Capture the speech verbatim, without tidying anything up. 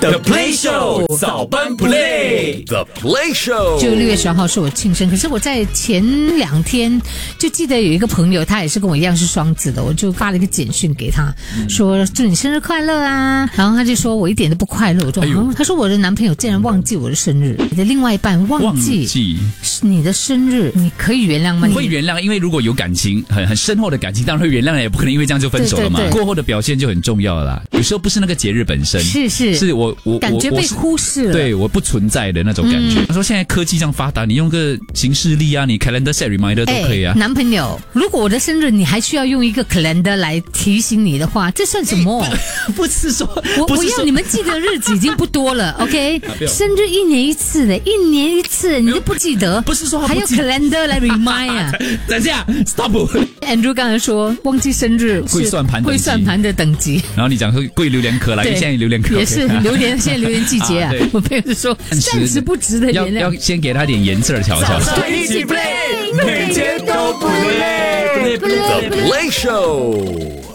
The Play Show 早班 Play The Play Show 就六月十二号是我庆生，可是我在前两天就记得有一个朋友，他也是跟我一样是双子的，我就发了一个简讯给他，嗯、说祝你生日快乐啊，然后他就说我一点都不快乐，我说、哎嗯、他说我的男朋友竟然忘记我的生日，你的另外一半忘记你的生日，你可以原谅吗？ 会原谅，因为如果有感情很很深厚的感情，当然会原谅，也不可能因为这样就分手了嘛。对对对，过后的表现就很重要了啦，有时候不是那个节日本身， 是是是我我感觉被忽视了， 对，我不存在的那种感觉。嗯、他说现在科技这样发达，你用个行事历啊，你 calendar set reminder 都可以啊。 男朋友，如果我的生日你还需要用一个 calendar 来提醒你的话，这算什么？ 不是说我不要你们记得日子已经不多了，OK？ 生日一年一次的，一年一次你都不记得， 不是说还有 calendar 来 remind 啊？ 等一下 ，stop。 Andrew 刚才说忘记生日会算盘会算盘的等级， 然后你讲说贵榴莲壳啦，因为现在榴莲壳也是榴莲，现在榴莲季节啊。我朋友就说暂时不值得原谅， 要先给他点颜色瞧瞧。 一起 play， 每天都不累。The Play Show。